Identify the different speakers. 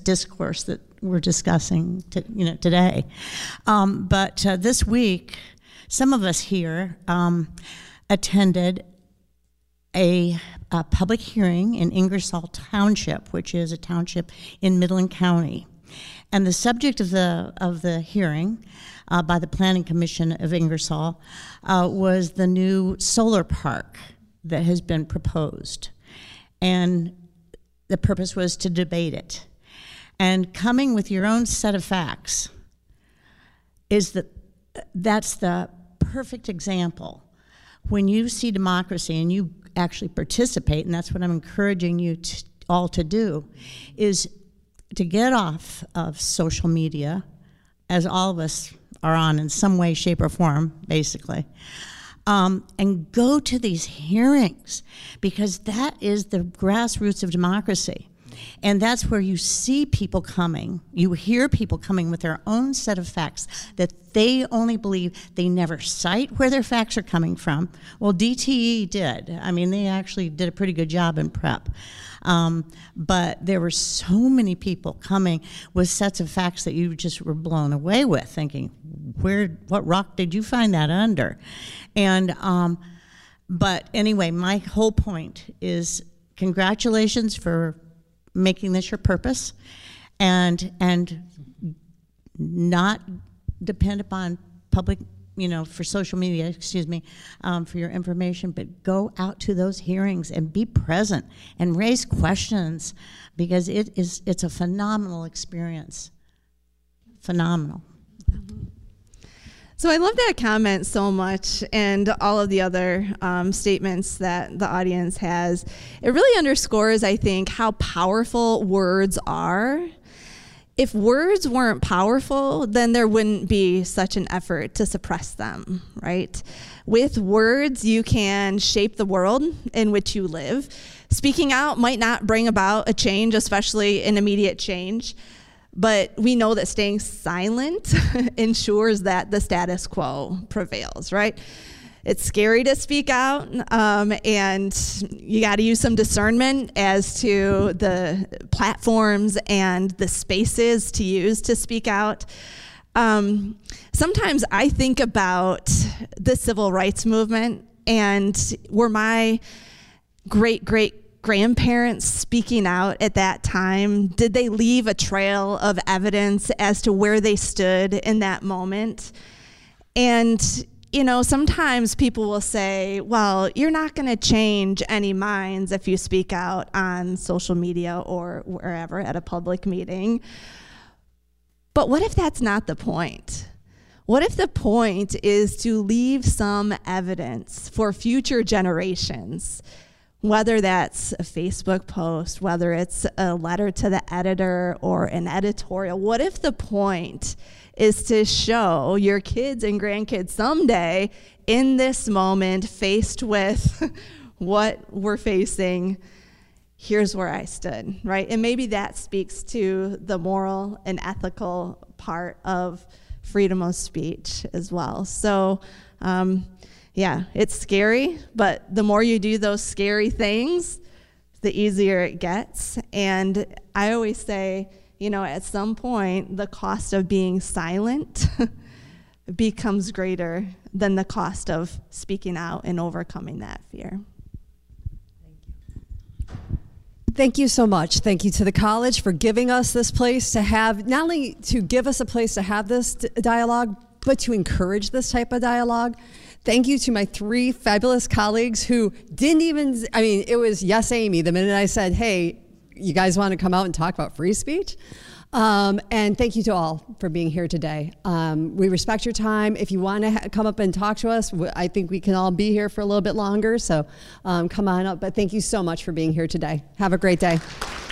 Speaker 1: discourse that we're discussing today. But this week, some of us here attended a public hearing in Ingersoll Township, which is a township in Midland County. And the subject of the hearing by the Planning Commission of Ingersoll was the new solar park that has been proposed. And the purpose was to debate it. And coming with your own set of facts that's the perfect example. When you see democracy and you actually participate, and that's what I'm encouraging you all to do, is to get off of social media, as all of us are on in some way, shape, or form, basically, and go to these hearings, because that is the grassroots of democracy. And that's where you see people coming, you hear people coming with their own set of facts that they only believe. They never cite where their facts are coming from. Well, DTE did. I mean, they actually did a pretty good job in prep. But there were so many people coming with sets of facts that you just were blown away with, thinking, what rock did you find that under? And, but anyway, my whole point is congratulations for making this your purpose, and not depend upon public, for social media, for your information, but go out to those hearings and be present and raise questions, because it's a phenomenal experience. Phenomenal.
Speaker 2: So I love that comment so much, and all of the other statements that the audience has. It really underscores, I think, how powerful words are. If words weren't powerful, then there wouldn't be such an effort to suppress them, right? With words, you can shape the world in which you live. Speaking out might not bring about a change, especially an immediate change, but we know that staying silent ensures that the status quo prevails, right? It's scary to speak out, and you got to use some discernment as to the platforms and the spaces to use to speak out. Sometimes I think about the civil rights movement, and were my great-great-grandparents speaking out at that time? Did they leave a trail of evidence as to where they stood in that moment? And sometimes people will say, well, you're not going to change any minds if you speak out on social media or wherever at a public meeting. But what if that's not the point? What if the point is to leave some evidence for future generations, whether that's a Facebook post, whether it's a letter to the editor or an editorial? What if the point is to show your kids and grandkids someday, in this moment, faced with what we're facing, here's where I stood, right? And maybe that speaks to the moral and ethical part of freedom of speech as well. So, yeah, it's scary, but the more you do those scary things, the easier it gets. And I always say, at some point, the cost of being silent becomes greater than the cost of speaking out and overcoming that fear.
Speaker 3: Thank you so much. Thank you to the college for giving us this place to have, not only to give us a place to have this dialogue, but to encourage this type of dialogue. Thank you to my 3 fabulous colleagues who didn't even, it was yes, Amy, the minute I said, hey, you guys want to come out and talk about free speech? And thank you to all for being here today. We respect your time. If you want to come up and talk to us, I think we can all be here for a little bit longer, so come on up. But thank you so much for being here today. Have a great day.